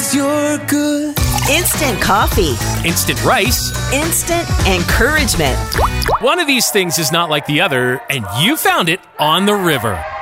'cause you're good. Instant coffee. Instant rice. Instant encouragement. One of these things is not like the other, and you found it on the river.